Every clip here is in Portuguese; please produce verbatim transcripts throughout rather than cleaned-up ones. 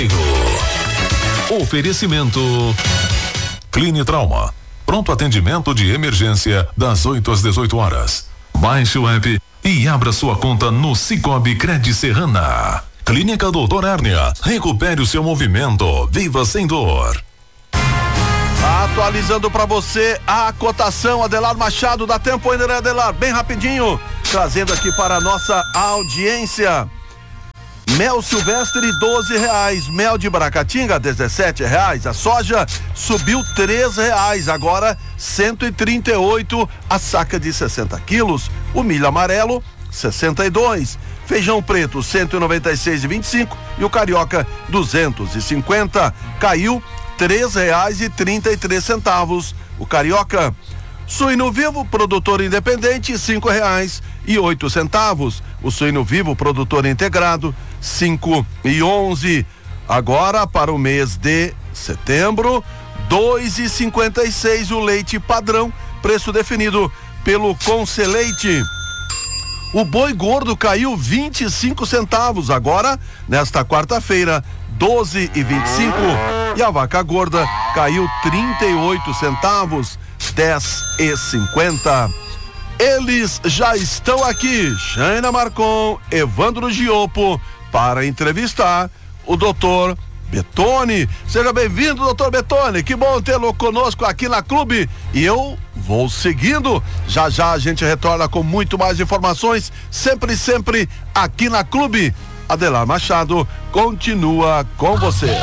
Oferecimento Cline Trauma. Pronto atendimento de emergência das oito às dezoito horas. Baixe o app e abra sua conta no Cicobi Cred Serrana. Clínica Doutor Hérnia. Recupere o seu movimento. Viva sem dor. Atualizando para você a cotação, Adelar Machado, dá tempo ainda, né, Adelar? Bem rapidinho, trazendo aqui para a nossa audiência. Mel silvestre, doze reais. Mel de Bracatinga, dezessete reais. A soja subiu três reais, agora cento e trinta e oito. A saca de sessenta quilos. O milho amarelo, sessenta e dois. Feijão preto, cento e noventa e seis e vinte e cinco. E o carioca, duzentos e cinquenta. Caiu três reais e trinta e três centavos. O carioca. Suíno vivo, produtor independente, cinco reais e oito centavos. O suíno vivo, produtor integrado, cinco e onze. Agora, para o mês de setembro, dois e cinquenta e seis o leite padrão, preço definido pelo Conceleite. O boi gordo caiu vinte e cinco centavos, agora, nesta quarta-feira, doze e vinte e cinco. E a vaca gorda caiu trinta e oito centavos, dez e cinquenta. Eles já estão aqui, Jaina Marcon, Evandro Giopo, para entrevistar o doutor Betoni. Seja bem-vindo, doutor Betoni, que bom tê-lo conosco aqui na Clube, e eu vou seguindo, já já a gente retorna com muito mais informações, sempre, sempre aqui na Clube. Adelar Machado continua com vocês.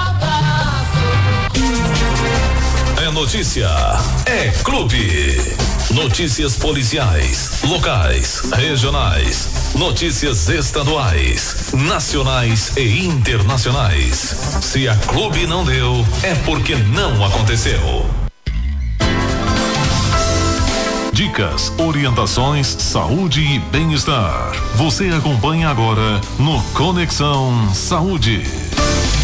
É notícia, é Clube. Notícias policiais, locais, regionais, notícias estaduais, nacionais e internacionais. Se a Clube não deu, é porque não aconteceu. Dicas, orientações, saúde e bem-estar. Você acompanha agora no Conexão Saúde.